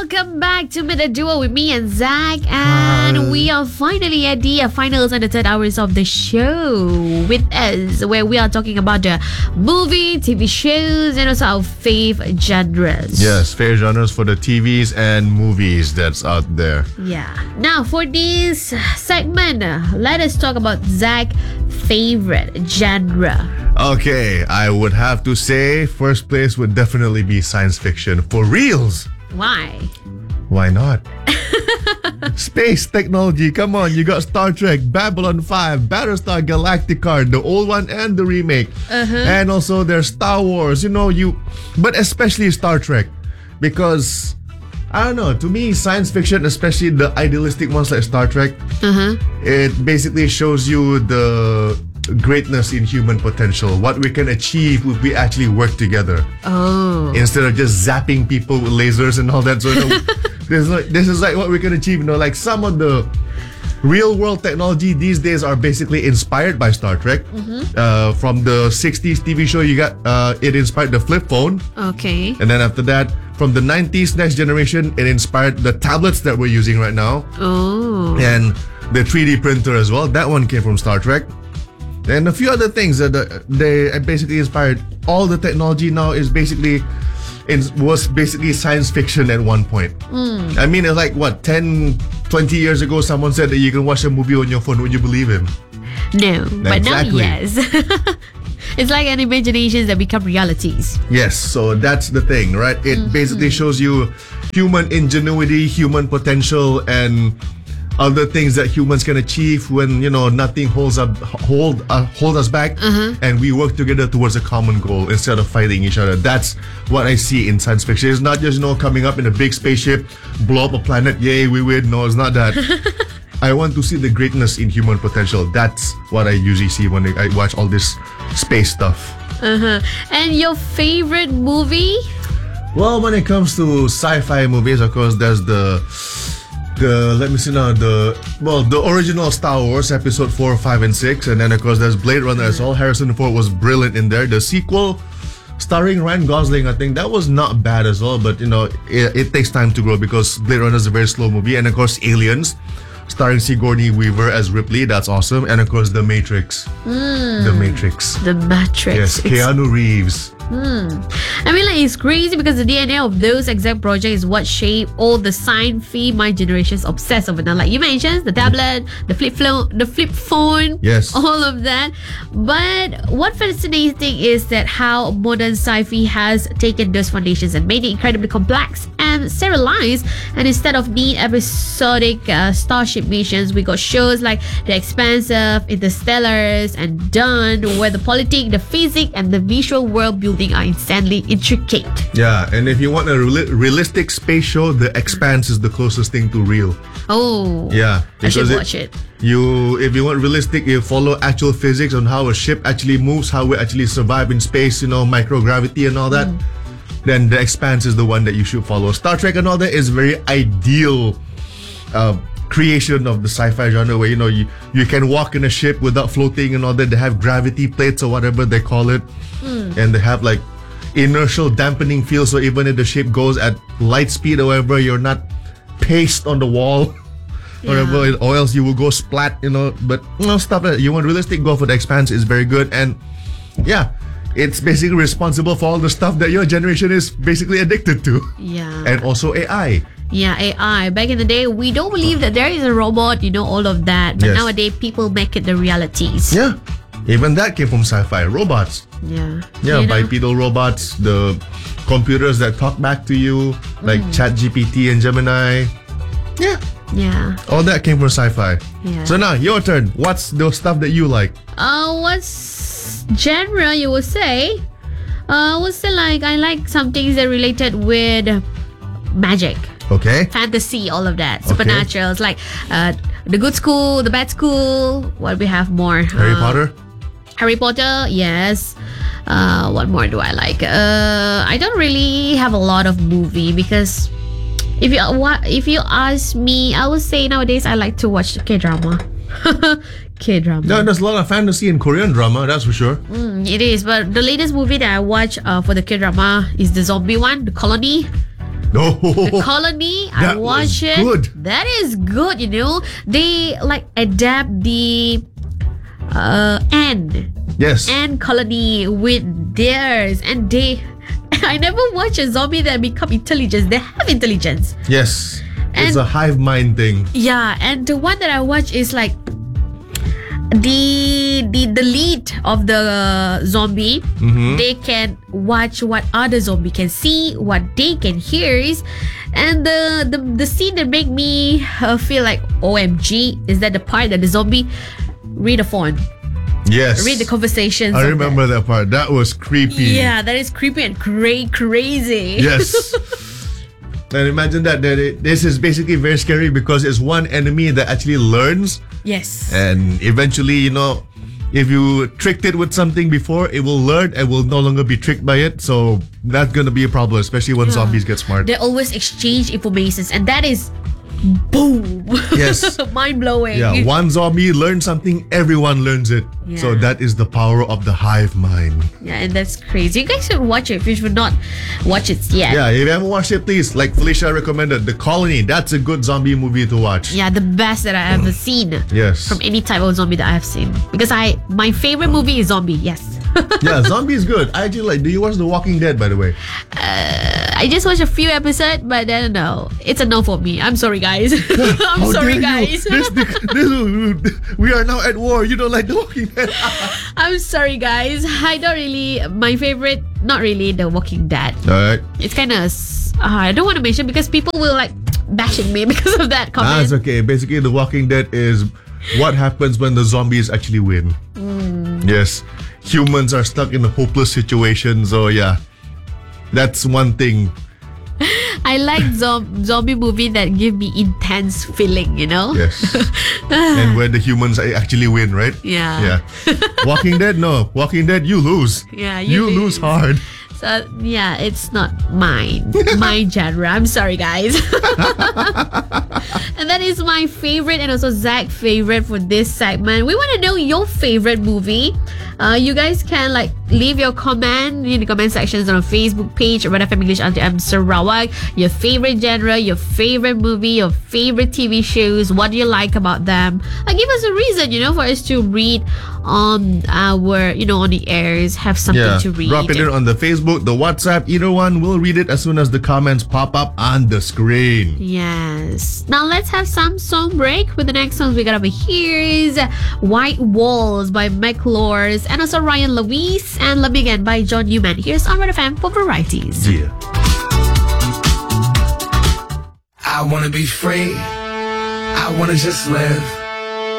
Welcome back to Mid a Duo with me and Zach, and we are finally at the finals and the third hours of the show with us, where we are talking about the movie, TV shows, and also our fave genres. Yes, favorite genres for the TVs and movies that's out there. Yeah. Now for this segment, let us talk about Zach's favorite genre. Okay, I would have to say first place would definitely be science fiction. For reals. Why? Why not? Space technology, come on. You got Star Trek, Babylon 5, Battlestar Galactica, the old one and the remake. And also there's Star Wars, but especially Star Trek. Because, I don't know, to me, science fiction, especially the idealistic ones like Star Trek, it basically shows you the greatness in human potential, what we can achieve if we actually work together. Instead of just zapping people with lasers and all that. So this is like what we can achieve. Like some of the real world technology these days are basically inspired by Star Trek. From the 60s TV show, you got it inspired the flip phone. Okay. And then after that, from the 90s Next Generation, it inspired the tablets that we're using right now. And the 3D printer as well. That one came from Star Trek. And a few other things that they basically inspired. All the technology now was basically science fiction at one point. I mean, it's like, 10, 20 years ago, someone said that you can watch a movie on your phone. Would you believe him? No, but Exactly. now yes. It's like an imaginations that become realities. Yes, so that's the thing, right? It basically shows you human ingenuity, human potential, and other things that humans can achieve when nothing hold us back, and we work together towards a common goal instead of fighting each other. That's what I see in science fiction. It's not just coming up in a big spaceship, blow up a planet, yay, we win. No, it's not that. I want to see the greatness in human potential. That's what I usually see when I watch all this space stuff. And your favorite movie? Well, when it comes to sci-fi movies, of course, there's the original Star Wars episode 4, 5, and 6, and then of course there's Blade Runner as well. Harrison Ford was brilliant in there. The sequel starring Ryan Gosling, I think that was not bad as well, but it takes time to grow because Blade Runner is a very slow movie. And of course Aliens, starring Sigourney Weaver as Ripley, that's awesome. And of course The Matrix. The Matrix. Yes, Keanu Reeves. I mean, it's crazy because the DNA of those exact projects is what shaped all the sci-fi my generation's obsessed over now. Like you mentioned, the tablet, the flip phone, Yes. all of that. But what fascinating is that how modern sci-fi has taken those foundations and made it incredibly complex and serialized. And instead of neat episodic starship missions, we got shows like The Expanse, Interstellars, and Dune, where the politics, the physics, and the visual world building are insanely intricate. Yeah, and if you want a realistic space show, The Expanse is the closest thing to real. Oh, Yeah, I should because watch it. If you want realistic, you follow actual physics on how a ship actually moves, how we actually survive in space, microgravity and all that. Then The Expanse is the one that you should follow. Star Trek and all that is very ideal creation of the sci-fi genre, where you can walk in a ship without floating and all that. They have gravity plates or whatever they call it, and they have like inertial dampening field, so even if the ship goes at light speed or whatever, you're not paced on the wall. Whatever, or else you will go splat, but stuff like that. You want realistic, go for The Expanse. It's very good. And yeah, it's basically responsible for all the stuff that your generation is basically addicted to. Yeah. And also AI. Yeah, AI. Back in the day, we don't believe that there is a robot, all of that. But Yes. nowadays, people make it the realities. Yeah, even that came from sci-fi. Robots. Yeah. Bipedal robots, the computers that talk back to you, like ChatGPT and Gemini. Yeah. All that came from sci-fi. Yeah. So now, your turn. What's the stuff that you like? What's genre you would say? I would say I like some things that related with magic, Okay. fantasy, all of that, supernatural. It's like the good school, the bad school. What we have more? Harry Potter? Harry Potter, yes. What more do I like? I don't really have a lot of movie because if you ask me, I would say nowadays I like to watch K-drama. K-drama. No, there's a lot of fantasy and Korean drama, that's for sure. It is, but the latest movie that I watched for the K-drama is the zombie one, The Colony. No. The Colony, I That was watched it. good. That is good, you know. They like adapt the Ant Yes. Colony with theirs, and they. I never watched a zombie that become intelligent. They have intelligence. Yes. It's And- a hive mind thing. Yeah, and the one that I watch is like the lead of the zombie. They can watch what other zombie can see, what they can hear, and the scene that make me feel like OMG is that the part that the zombie read a phone, Yes. read the conversations. I of remember that part. That was creepy. Yeah, that is creepy and crazy. Yes. And imagine that this is basically very scary because it's one enemy that actually learns, Yes. and eventually, you know, if you tricked it with something before, it will learn and will no longer be tricked by it. So that's gonna be a problem, especially when zombies get smart. They always exchange information, and that is boom. Yes. Mind blowing. Yeah, one zombie learns something, everyone learns it. So Yeah. that is the power of the hive mind. Yeah, and that's crazy. You guys should watch it if you should not watch it yet. Yeah, if you haven't watched it, please, like Felicia recommended, The Colony. That's a good zombie movie to watch. Yeah, the best that I ever seen. Yes. From any type of zombie that I have seen. Because my favorite movie is zombie, yes. Yeah, zombie is good. I actually like. Do you watch The Walking Dead, by the way? I just watched a few episodes, but I don't know. It's a no for me. I'm sorry, guys. I'm How sorry, dare you? guys. We are now at war. You don't like The Walking Dead. I'm sorry, guys. I don't really. My favorite, not really The Walking Dead. Alright. It's kind of. I don't want to mention because people will like bashing me because of that comment. It's okay. Basically, The Walking Dead is what happens when the zombies actually win. Yes. Humans are stuck in a hopeless situation. So, yeah. That's one thing. I like zombie movie that give me intense feeling, you know? Yes. And where the humans actually win, right? Yeah. Yeah. Walking Dead, no. Walking Dead, you lose. Yeah, You lose hard. So yeah, it's not my genre. I'm sorry, guys. And that is my favorite and also Zach's favorite for this segment. We want to know your favorite movie. You guys can like leave your comment in the comment sections on our Facebook page, Red FM English RTM Sarawak. Your favorite genre, your favorite movie, your favorite TV shows. What do you like about them? Like, give us a reason, you know, for us to read on our, you know, on the airs. Have something to read. Drop it in on the Facebook, the WhatsApp, either one. We'll read it as soon as the comments pop up on the screen. Yes. Now let's have some song break. With the next songs we got over here is White Walls by McLaws and also Ryan Lewis and Love Me Again by John Newman. Here's on Red FM for varieties. Yeah. I wanna be free. I wanna just live.